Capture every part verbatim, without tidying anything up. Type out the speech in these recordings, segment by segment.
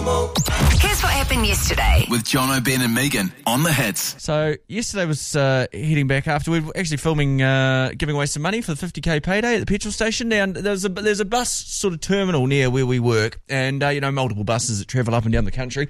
Here's what happened yesterday. With John O'Ben and Megan on the hits. So yesterday was uh, heading back after we were actually filming, uh, giving away some money for the fifty k payday at the petrol station. Now there's a there's a bus sort of terminal near where we work, and uh, you know multiple buses that travel up and down the country.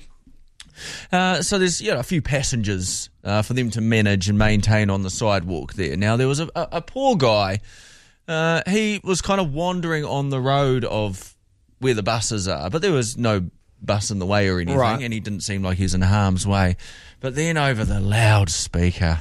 Uh, so there's you know a few passengers uh, for them to manage and maintain on the sidewalk there. Now there was a, a, a poor guy. Uh, he was kind of wandering on the road of where the buses are, but there was no bus in the way or anything, right. and he didn't seem like he was in harm's way. But then over the loudspeaker,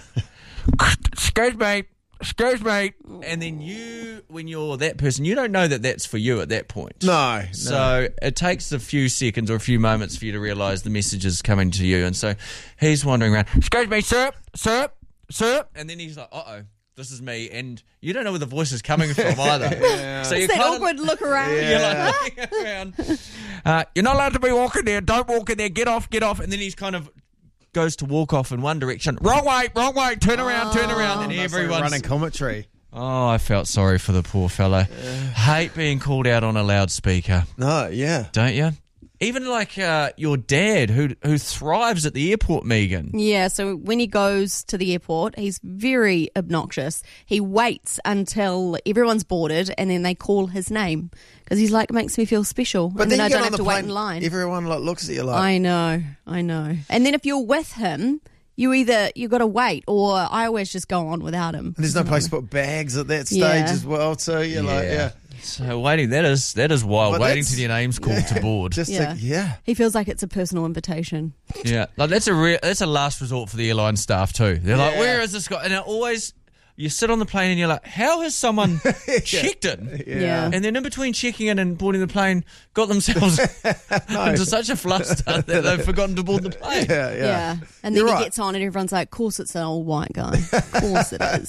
excuse me, excuse me, and then you, when you're that person, you don't know that that's for you at that point. No, no. So it takes a few seconds or a few moments for you to realise the message is coming to you, and so he's wandering around, excuse me, sir, sir, sir, and then he's like, uh-oh. This is me, and you don't know where the voice is coming from either. Yeah. So It's you that kinda, awkward look around. Yeah. You're like looking around. Uh, you're not allowed to be walking there. Don't walk in there. Get off, get off. And then he's kind of goes to walk off in one direction. Wrong way, wrong way. Turn around, turn around. And That's like everyone's running commentary. Oh, I felt sorry for the poor fella. Hate being called out on a loudspeaker, No, yeah. don't you? Even like uh, your dad, who who thrives at the airport, Megan. Yeah, so when he goes to the airport, he's very obnoxious. He waits until everyone's boarded and then they call his name because he's like, it makes me feel special. But and then, then I you get don't on have the to plane, wait in line. Everyone like looks at you like, I know, I know. And then if you're with him, you either, you got to wait or I always just go on without him. and there's no place to put bags at that stage Yeah. as well. So you're like, yeah. So waiting, that is that is wild. But waiting that's- till your name's called to board. Just Yeah. to, yeah. He feels like it's a personal invitation. Yeah, like that's a re- that's a last resort for the airline staff too. They're like, Yeah. where is this guy? And it always, you sit on the plane and you're like, how has someone checked in? Yeah. And then in between checking in and boarding the plane, got themselves into such a fluster that they've forgotten to board the plane. Yeah, yeah. Yeah. And then You're he right. gets on and everyone's like, of course it's an old white guy. Of course it is.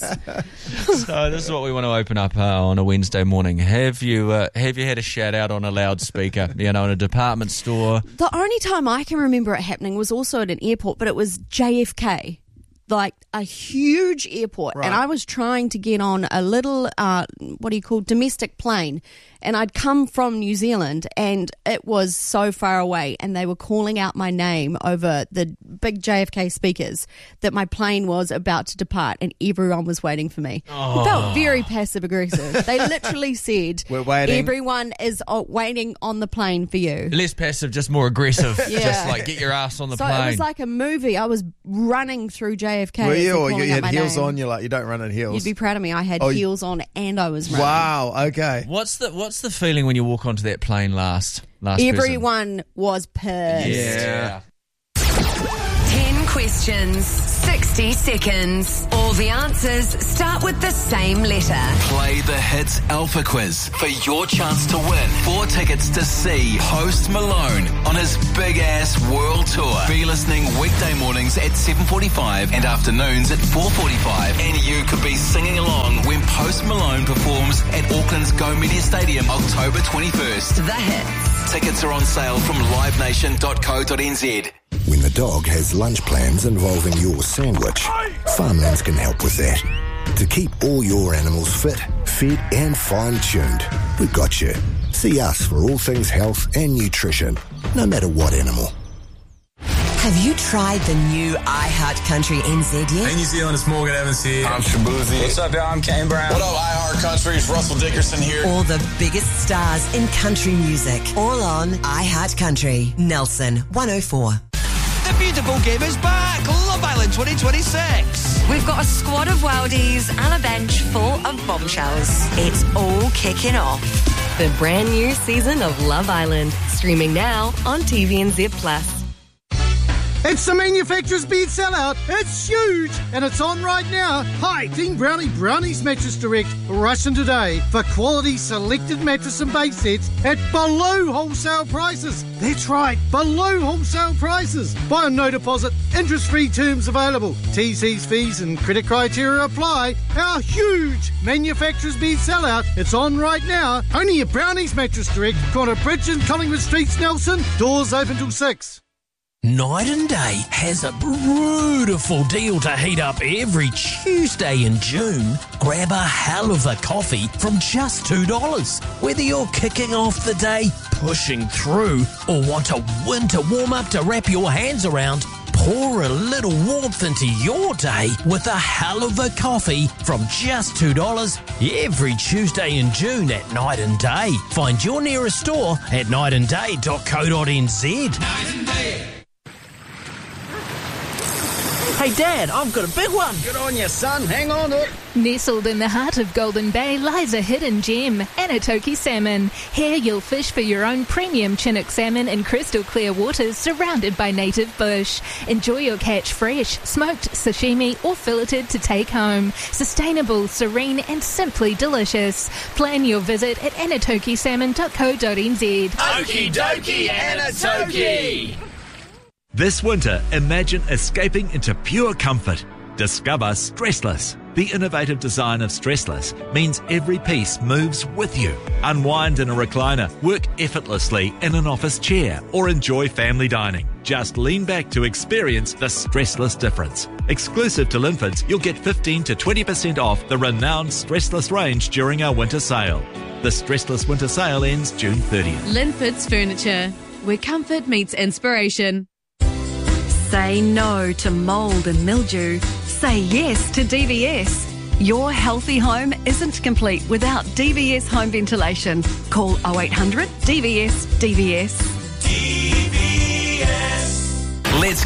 So this is what we want to open up uh, on a Wednesday morning. Have you uh, have you had a shout out on a loudspeaker? You know, in a department store. The only time I can remember it happening was also at an airport, but it was J F K. Like a huge airport, Right. and I was trying to get on a little, uh, what do you call, domestic plane, and I'd come from New Zealand, and it was so far away, and they were calling out my name over the big J F K speakers that my plane was about to depart, and everyone was waiting for me. Oh. It felt very passive aggressive. They literally said, We're waiting. everyone is uh, waiting on the plane for you. Less passive, just more aggressive. Yeah. Just like get your ass on the So plane. it was like a movie. I was running through J F K. Were as you? they're Or calling you out had my heels name. on? You're like, you don't run in heels. You'd be proud of me. I had Oh, you- heels on and I was running. Wow, okay. What's the what's the feeling when you walk onto that plane last? Last person? Everyone was pissed. Yeah. ten questions, sixty seconds. All the answers start with the same letter. Play the Hits Alpha Quiz for your chance to win four tickets to see Post Malone on his big-ass world tour. Be listening weekday mornings at seven forty-five and afternoons at four forty-five. And you could be singing along when Post Malone performs at Auckland's Go Media Stadium October twenty-first. The Hits. Tickets are on sale from live nation dot co dot n z. When the dog has lunch plans involving your sandwich, Farmlands can help with that. To keep all your animals fit, fed and fine-tuned, we've got you. See us for all things health and nutrition, no matter what animal. Have you tried the new iHeart Country N Z yet? Hey, New Zealand, it's Morgan Evans here. I'm Shabuzi. What's up, y'all? I'm Kane Brown. What up, iHeart Country? It's Russell Dickerson here. All the biggest stars in country music, all on iHeart Country. Nelson one oh four. The beautiful game is back. Love Island twenty twenty-six. We've got a squad of worldies and a bench full of bombshells. It's all kicking off. The brand new season of Love Island, streaming now on T V N Z Plus. It's the manufacturer's bed sellout. It's huge, and it's on right now. Hi, Team Brownie Brownies Mattress Direct. Rush in today for quality selected mattress and base sets at below wholesale prices. That's right, below wholesale prices. Buy on no deposit, interest-free terms available. T Cs, fees and credit criteria apply. Our huge manufacturer's bed sellout. It's on right now. Only at Brownies Mattress Direct, corner Bridge and Collingwood Streets, Nelson. Doors open till six. Night and Day has a beautiful deal to heat up every Tuesday in June. Grab a hell of a coffee from just two dollars. Whether you're kicking off the day, pushing through, or want a winter warm-up to wrap your hands around, pour a little warmth into your day with a hell of a coffee from just two dollars every Tuesday in June at Night and Day. Find your nearest store at night and day dot co dot n z. Night and Day. Hey Dad, I've got a big one. Good on you, son. Hang on to it. Nestled in the heart of Golden Bay lies a hidden gem, Anatoki Salmon. Here you'll fish for your own premium Chinook salmon in crystal clear waters surrounded by native bush. Enjoy your catch fresh, smoked, sashimi or filleted to take home. Sustainable, serene and simply delicious. Plan your visit at anatoki salmon dot co dot n z. Okie dokie, Anatoki! This winter, imagine escaping into pure comfort. Discover Stressless. The innovative design of Stressless means every piece moves with you. Unwind in a recliner, work effortlessly in an office chair, or enjoy family dining. Just lean back to experience the Stressless difference. Exclusive to Linfords, you'll get fifteen to twenty percent off the renowned Stressless range during our winter sale. The Stressless winter sale ends June thirtieth. Linfords Furniture, where comfort meets inspiration. Say no to mould and mildew. Say yes to D V S. Your healthy home isn't complete without D V S home ventilation. Call oh eight hundred D V S D V S. D V S. Let's